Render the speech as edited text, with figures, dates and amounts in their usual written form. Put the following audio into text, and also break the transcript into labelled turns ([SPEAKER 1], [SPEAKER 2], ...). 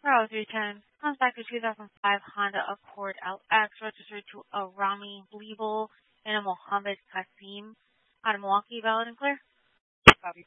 [SPEAKER 1] Row 310 comes back to 2005 Honda Accord LX registered to a Rami Liebel and a Mohammed Kasim out of Milwaukee, valid and clear.